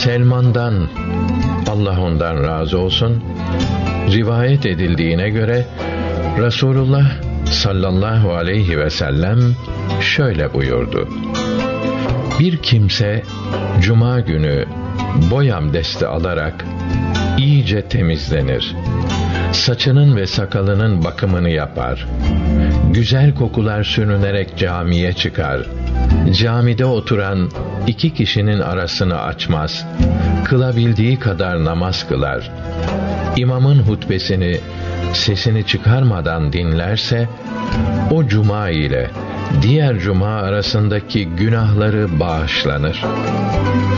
Selman'dan, Allah ondan razı olsun, rivayet edildiğine göre Resulullah sallallahu aleyhi ve sellem şöyle buyurdu: bir kimse cuma günü boy abdesti alarak iyice temizlenir, saçının ve sakalının bakımını yapar, güzel kokular sürünerek camiye çıkar, camide oturan iki kişinin arasını açmaz, kılabildiği kadar namaz kılar, imamın hutbesini sesini çıkarmadan dinlerse, o cuma ile diğer cuma arasındaki günahları bağışlanır.